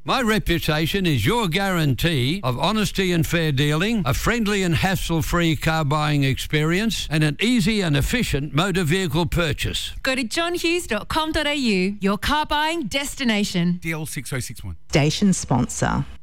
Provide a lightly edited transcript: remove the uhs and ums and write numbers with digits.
My reputation is your guarantee of honesty and fair dealing, a friendly and hassle-free car buying experience, and an easy and efficient motor vehicle purchase. Go to johnhughes.com.au, your car buying destination. DL 6061. Station sponsor.